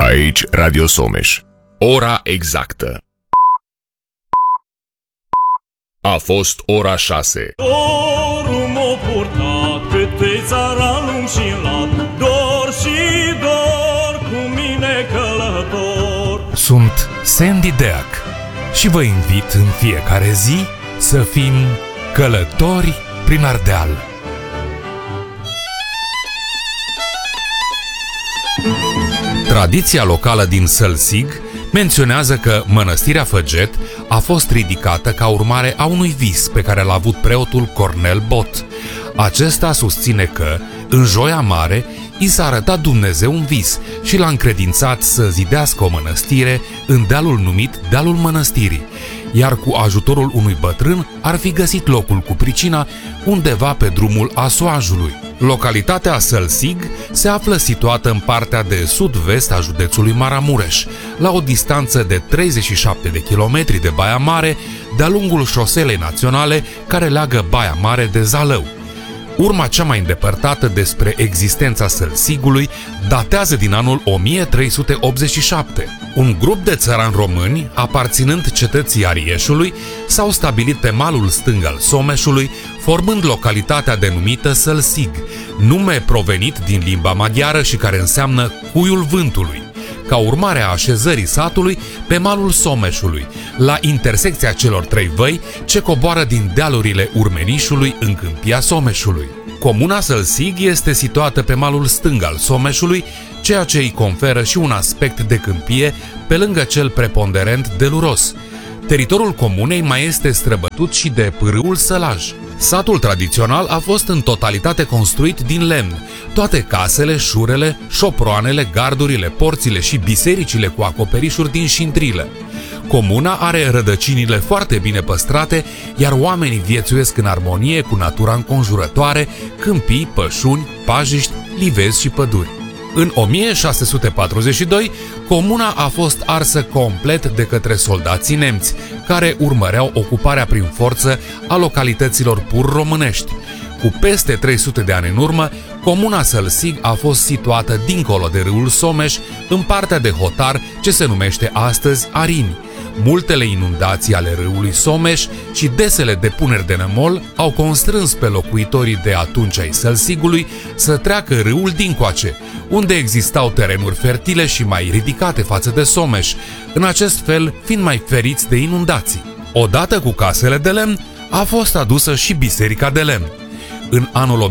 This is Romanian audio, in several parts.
Aici Radio Someș. Ora exactă. A fost ora 6. Dorul m-a purtat pe țara lung și lat, dor și dor cu mine călător. Sunt Sandy Deac și vă invit în fiecare zi să fim călători prin Ardeal. Tradiția locală din Sălsig menționează că Mănăstirea Făget a fost ridicată ca urmare a unui vis pe care l-a avut preotul Cornel Bot. Acesta susține că, în Joia Mare, i s-a arătat Dumnezeu un vis și l-a încredințat să zidească o mănăstire în dealul numit Dealul Mănăstirii, iar cu ajutorul unui bătrân ar fi găsit locul cu pricina undeva pe drumul Asoajului. Localitatea Sălsig se află situată în partea de sud-vest a județului Maramureș, la o distanță de 37 de kilometri de Baia Mare, de-a lungul șoselei naționale care leagă Baia Mare de Zalău. Urma cea mai îndepărtată despre existența Sălsigului datează din anul 1387. Un grup de țărani români, aparținând cetății Arieșului, s-au stabilit pe malul stâng al Someșului, formând localitatea denumită Sălsig, nume provenit din limba maghiară și care înseamnă cuiul vântului, ca urmare a așezării satului pe malul Someșului, la intersecția celor trei văi ce coboară din dealurile Urmenișului în câmpia Someșului. Comuna Sălsig este situată pe malul stâng al Someșului, ceea ce îi conferă și un aspect de câmpie pe lângă cel preponderent deluros. Teritoriul comunei mai este străbătut și de pârâul Sălaj. Satul tradițional a fost în totalitate construit din lemn. Toate casele, șurele, șoproanele, gardurile, porțile și bisericile cu acoperișuri din șindrilă. Comuna are rădăcinile foarte bine păstrate, iar oamenii viețuiesc în armonie cu natura înconjurătoare, câmpii, pășuni, pajiști, livezi și păduri. În 1642, comuna a fost arsă complet de către soldații nemți, care urmăreau ocuparea prin forță a localităților pur românești. Cu peste 300 de ani în urmă, comuna Sălsig a fost situată dincolo de râul Someș, în partea de hotar ce se numește astăzi Arini. Multele inundații ale râului Someș și desele depuneri de nămol au constrâns pe locuitorii de atunci ai Sălsigului să treacă râul dincoace, unde existau terenuri fertile și mai ridicate față de Someș, în acest fel fiind mai feriți de inundații. Odată cu casele de lemn a fost adusă și biserica de lemn. În anul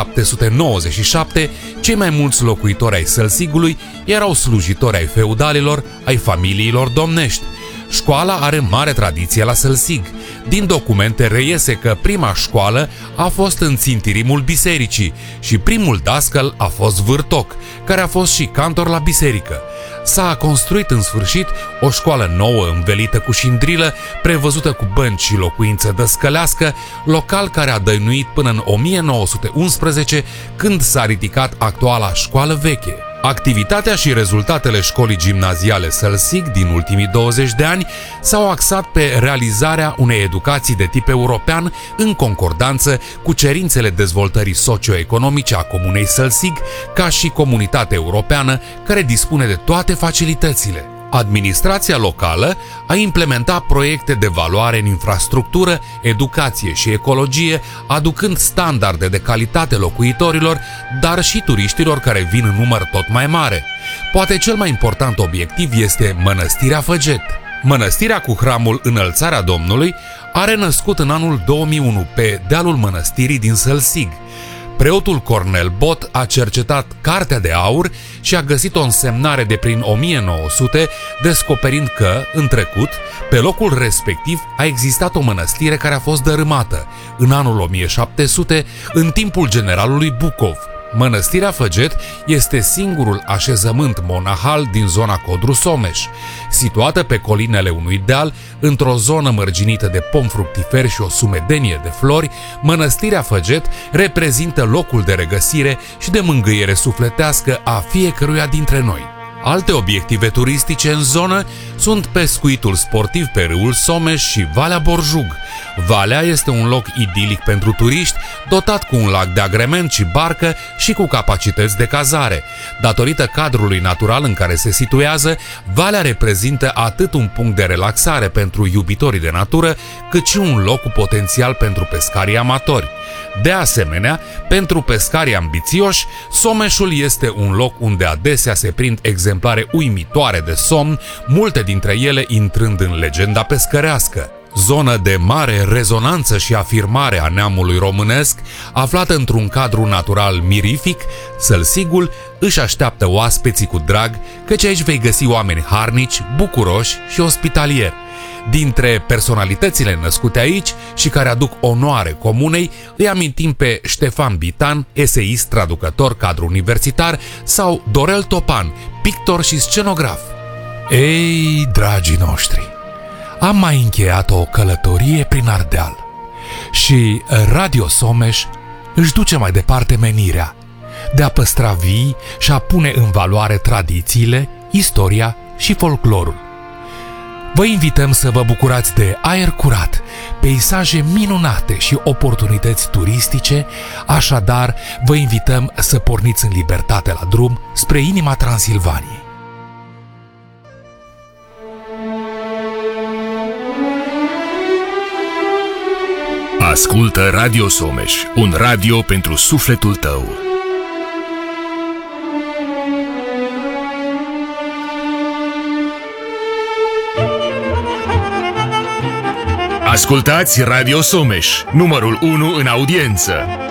1797, cei mai mulți locuitori ai Sălsigului erau slujitori ai feudalilor, ai familiilor domnești. Școala are mare tradiție la Sălsig. Din documente reiese că prima școală a fost în țintirimul bisericii și primul dascăl a fost Vârtoc, care a fost și cantor la biserică. S-a construit în sfârșit o școală nouă învelită cu șindrilă, prevăzută cu bănci și locuință dăscălească, local care a dăinuit până în 1911, când s-a ridicat actuala școală veche. Activitatea și rezultatele școlii gimnaziale Sălsig din ultimii 20 de ani s-au axat pe realizarea unei educații de tip european în concordanță cu cerințele dezvoltării socioeconomice a comunei Sălsig, ca și comunitate europeană care dispune de toate facilitățile. Administrația locală a implementat proiecte de valoare în infrastructură, educație și ecologie, aducând standarde de calitate locuitorilor, dar și turiștilor care vin în număr tot mai mare. Poate cel mai important obiectiv este Mănăstirea Făget. Mănăstirea cu hramul Înălțarea Domnului a renăscut în anul 2001 pe dealul mănăstirii din Sălsig. Preotul Cornel Bot a cercetat Cartea de Aur și a găsit o însemnare de prin 1900, descoperind că, în trecut, pe locul respectiv a existat o mănăstire care a fost dărâmată, în anul 1700, în timpul generalului Bucov. Mănăstirea Făget este singurul așezământ monahal din zona Codru-Someș. Situată pe colinele unui deal, într-o zonă mărginită de pomi fructiferi și o sumedenie de flori, Mănăstirea Făget reprezintă locul de regăsire și de mângâiere sufletească a fiecăruia dintre noi. Alte obiective turistice în zonă sunt pescuitul sportiv pe râul Someș și Valea Borjug, Valea este un loc idilic pentru turiști, dotat cu un lac de agrement și barcă și cu capacități de cazare. Datorită cadrului natural în care se situează, Valea reprezintă atât un punct de relaxare pentru iubitorii de natură, cât și un loc cu potențial pentru pescarii amatori. De asemenea, pentru pescarii ambițioși, Someșul este un loc unde adesea se prind exemplare uimitoare de somn, multe dintre ele intrând în legenda pescărească. Zonă de mare rezonanță și afirmare a neamului românesc, aflată într-un cadru natural mirific, Sălsigul își așteaptă oaspeții cu drag, căci aici vei găsi oameni harnici, bucuroși și ospitalieri. Dintre personalitățile născute aici și care aduc onoare comunei, îi amintim pe Ștefan Bitan, eseist, traducător, cadru universitar, sau Dorel Topan, pictor și scenograf. Ei, dragii noștri, am mai încheiat o călătorie prin Ardeal și Radio Someș își duce mai departe menirea de a păstra vii și a pune în valoare tradițiile, istoria și folclorul. Vă invităm să vă bucurați de aer curat, peisaje minunate și oportunități turistice, așadar vă invităm să porniți în libertate la drum spre inima Transilvaniei. Ascultă Radio Someș, un radio pentru sufletul tău. Ascultați Radio Someș, numărul 1 în audiență.